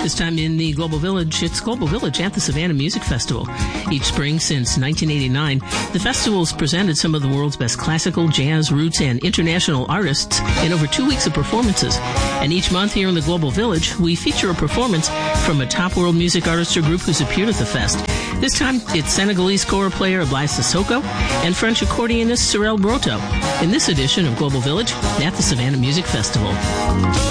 This time in the Global Village, it's Global Village at the Savannah Music Festival. Each spring since 1989, the festival's presented some of the world's best classical, jazz, roots, and international artists in over 2 weeks of performances. And each month here in the Global Village, we feature a performance from a top world music artist or group who's appeared at the fest. This time, it's Senegalese kora player Ablaye Sissoko and French accordionist Cyril Broteau in this edition of Global Village at the Savannah Music Festival.